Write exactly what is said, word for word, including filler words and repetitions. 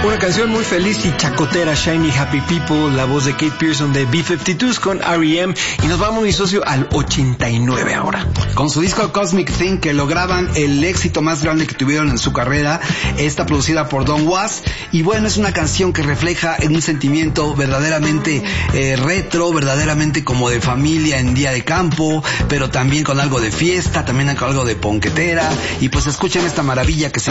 Una canción muy feliz y chacotera, Shiny Happy People, la voz de Kate Pearson de B cincuenta y dos con R E M. Y nos vamos, mi socio, al ochenta y nueve ahora. Con su disco Cosmic Thing, que lograban el éxito más grande que tuvieron en su carrera. Está producida por Don Was. Y bueno, es una canción que refleja un sentimiento verdaderamente eh, retro, verdaderamente como de familia en día de campo, pero también con algo de fiesta, también con algo de ponquetera. Y pues escuchen esta maravilla que se